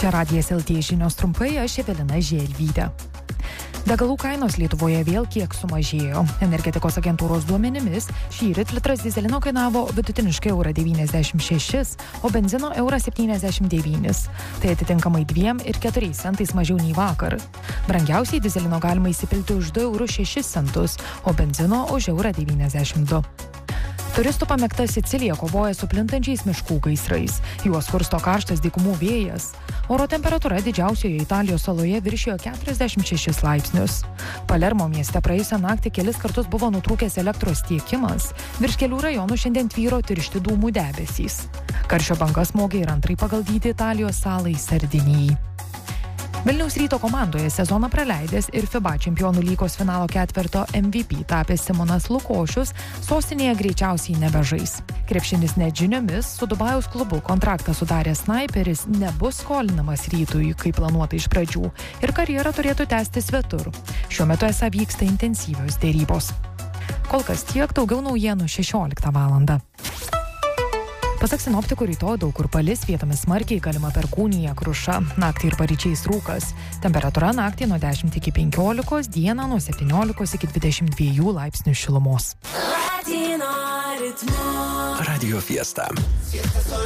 Čia Radijas LT žinios trumpai, aš Evelina Želvytė. Degalų kainos Lietuvoje vėl kiek sumažėjo. Energetikos agentūros duomenimis šįryt litras dyzelino kainavo vidutiniškai €96, o benzino €79. Tai atitinkamai 2 ir 4 centais mažiau nei vakar. Brangiausiai dyzelino galima įsipilti už €2,06, o benzino už €92. Turistų pamėgta Sicilija kovoja su plintančiais miškų gaisrais. Juos kursto karštas dykumų vėjas. Oro temperatūra didžiausioje Italijos saloje viršijo 46 laipsnius. Palermo mieste praėjusią naktį kelis kartus buvo nutrūkęs elektros tiekimas. Virš kelių rajonų šiandien tvyro tiršti dūmų debesys. Karščio banga smogė ir antrai pagal dydį Italijos salai Sardinijai. Vilniaus Ryto komandoje sezoną praleidęs ir FIBA čempionų lygos finalo ketverto MVP tapęs Simonas Lukošius sostinėje greičiausiai nebežais. Krepšinis net žiniomis su Dubajaus klubu kontraktą sudaręs snaiperis nebus skolinamas Rytui, kaip planuota iš pradžių, ir karjerą turėtų tęsti svetur. Šiuo metu esą vyksta intensyvios dėrybos. Kol kas tiek, daugiau naujienų 16 valandą. Pasak sinoptikų, rytoj daug kur palis, vietomis smarkiai, galima perkūnija, kruša, naktį ir paryčiais rūkas. Temperatūra naktį nuo 10 iki 15, dieną nuo 17 iki 22 laipsnių šilumos. Radio Fiesta.